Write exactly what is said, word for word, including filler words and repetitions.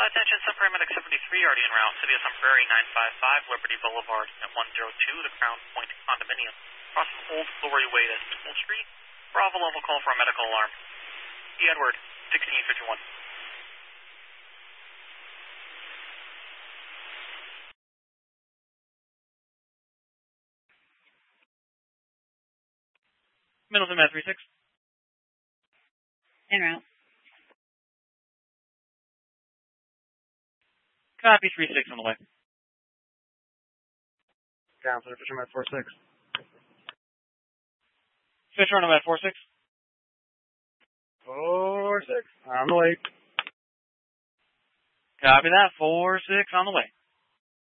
Attention, Sun Paramedic seventy-three, already en route. City of Sun Prairie nine five five, Liberty Boulevard at one oh two, the Crown Point Condominium. Crossing Old Glory Way to Toll Street. Bravo level call for a medical alarm. E. Edward, sixteen fifty-one. Middleton, Matt three six. En route. Copy, three six on the way. Counselor, Fisher Met four six. Fisher on the Met four six. four six. On the way. Copy that, four six on the way.